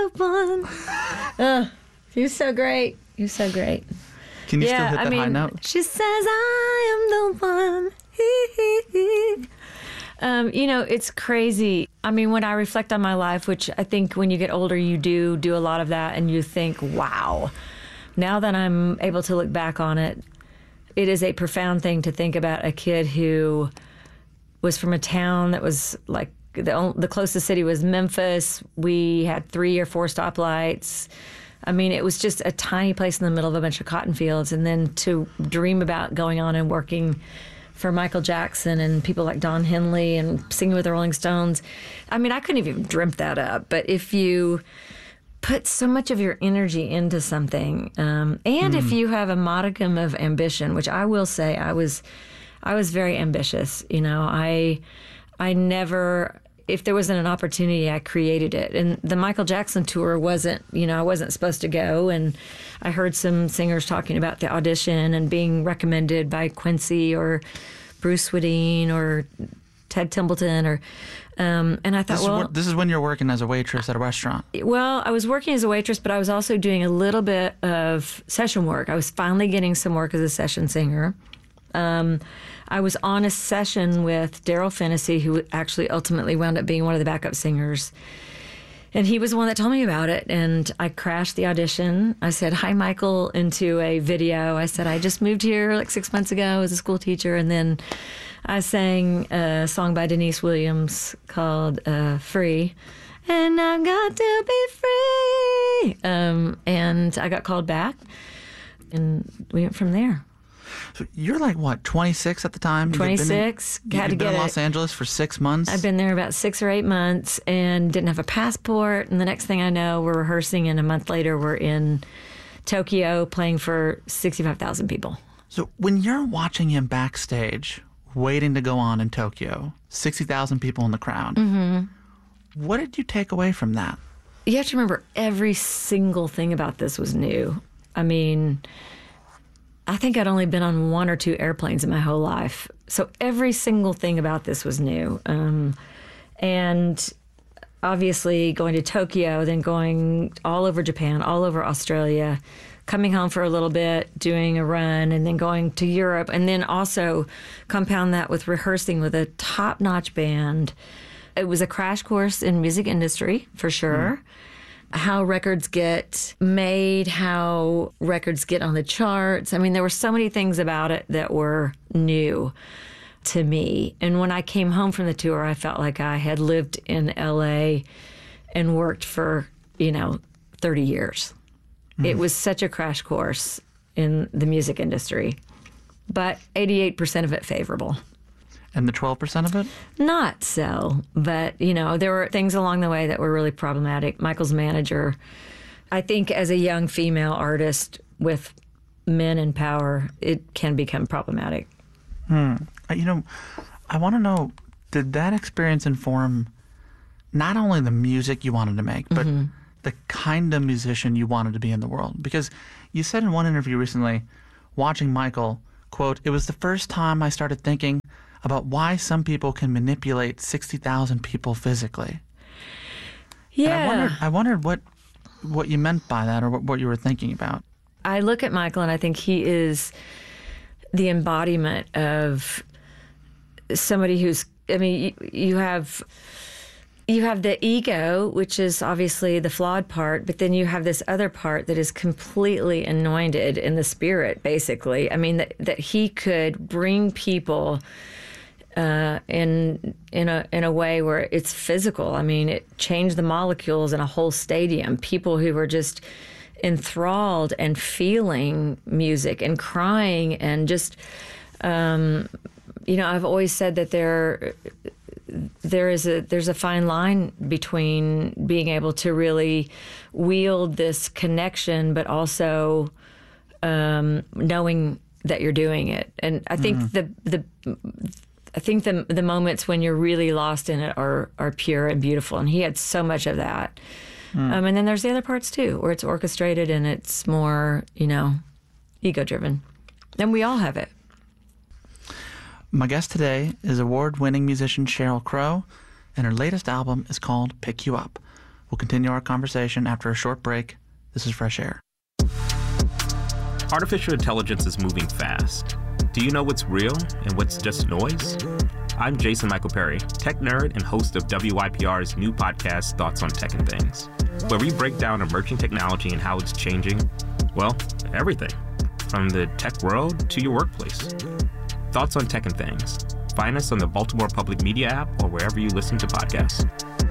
one. You're so great. You're so great. Can you still hit that high note? She says, I am the one. It's crazy. I mean, when I reflect on my life, which I think when you get older, you do a lot of that, and you think, wow. Now that I'm able to look back on it, it is a profound thing to think about a kid who was from a town that was like, the closest city was Memphis. We had 3 or 4 stoplights. I mean, it was just a tiny place in the middle of a bunch of cotton fields. And then to dream about going on and working for Michael Jackson and people like Don Henley and singing with the Rolling Stones. I mean, I couldn't have even dreamt that up. But if you put so much of your energy into something, and if you have a modicum of ambition, which I will say I was very ambitious. I never, if there wasn't an opportunity, I created it. And the Michael Jackson tour wasn't, I wasn't supposed to go. And I heard some singers talking about the audition and being recommended by Quincy or Bruce Swedeen or Ted Templeton and I thought, this is when you're working as a waitress at a restaurant. Well, I was working as a waitress, but I was also doing a little bit of session work. I was finally getting some work as a session singer. I was on a session with Daryl Fennessy, who actually ultimately wound up being one of the backup singers. And he was the one that told me about it. And I crashed the audition. I said, hi, Michael, into a video. I said, I just moved here like 6 months ago as a school teacher. And then I sang a song by Denise Williams called Free. And I got to be free. And I got called back. And we went from there. So you're like, what, 26 at the time? 26. You've been in Los Angeles for 6 months? I've been there about 6 or 8 months and didn't have a passport. And the next thing I know, we're rehearsing, and a month later, we're in Tokyo playing for 65,000 people. So when you're watching him backstage, waiting to go on in Tokyo, 60,000 people in the crowd, what did you take away from that? You have to remember, every single thing about this was new. I mean, I think I'd only been on 1 or 2 airplanes in my whole life. So every single thing about this was new. And obviously going to Tokyo, then going all over Japan, all over Australia, coming home for a little bit, doing a run, and then going to Europe, and then also compound that with rehearsing with a top-notch band. It was a crash course in music industry, for sure. How records get made, how records get on the charts. I mean, there were so many things about it that were new to me. And when I came home from the tour, I felt like I had lived in LA and worked for, 30 years. It was such a crash course in the music industry, but 88% of it favorable. And the 12% of it? Not so, but, there were things along the way that were really problematic. Michael's manager, I think as a young female artist with men in power, it can become problematic. I want to know, did that experience inform not only the music you wanted to make, but the kind of musician you wanted to be in the world? Because you said in one interview recently, watching Michael, quote, "It was the first time I started thinking about why some people can manipulate 60,000 people physically." Yeah. And I wondered what you meant by that, or what you were thinking about. I look at Michael and I think he is the embodiment of somebody who's, you have the ego, which is obviously the flawed part, but then you have this other part that is completely anointed in the spirit, basically. I mean, that he could bring people in a way where it's physical. I mean, it changed the molecules in a whole stadium. People who were just enthralled and feeling music and crying and just, I've always said that there's a fine line between being able to really wield this connection, but also knowing that you're doing it. And I think the moments when you're really lost in it are pure and beautiful, and he had so much of that. And then there's the other parts too, where it's orchestrated and it's more, ego-driven. And we all have it. My guest today is award-winning musician Sheryl Crow, and her latest album is called Pick You Up. We'll continue our conversation after a short break. This is Fresh Air. Artificial intelligence is moving fast. Do you know what's real and what's just noise? I'm Jason Michael Perry, tech nerd and host of WYPR's new podcast, Thoughts on Tech and Things, where we break down emerging technology and how it's changing, well, everything, from the tech world to your workplace. Thoughts on Tech and Things. Find us on the Baltimore Public Media app or wherever you listen to podcasts.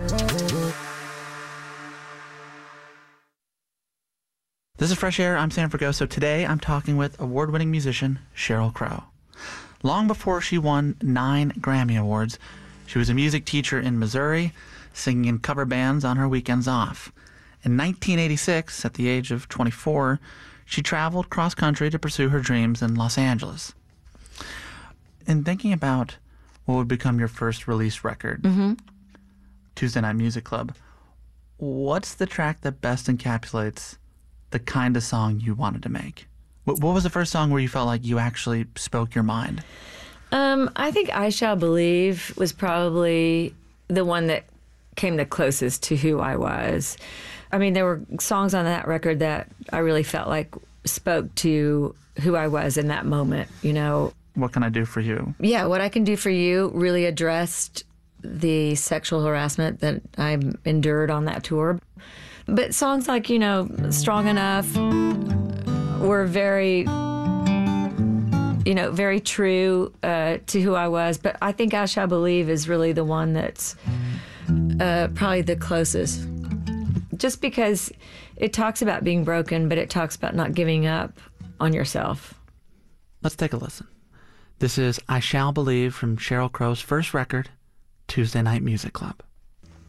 This is Fresh Air. I'm Sam Fragoso. Today, I'm talking with award-winning musician Sheryl Crow. Long before she won 9 Grammy Awards, she was a music teacher in Missouri, singing in cover bands on her weekends off. In 1986, at the age of 24, she traveled cross-country to pursue her dreams in Los Angeles. In thinking about what would become your first release record, Tuesday Night Music Club, what's the track that best encapsulates the kind of song you wanted to make? What was the first song where you felt like you actually spoke your mind? I think I Shall Believe was probably the one that came the closest to who I was. I mean, there were songs on that record that I really felt like spoke to who I was in that moment, you know. What Can I Do For You? Yeah, What I Can Do For You really addressed the sexual harassment that I endured on that tour. But songs like, you know, Strong Enough were very, you know, very true to who I was. But I think I Shall Believe is really the one that's probably the closest. Just because it talks about being broken, but it talks about not giving up on yourself. Let's take a listen. This is I Shall Believe from Sheryl Crow's first record, Tuesday Night Music Club.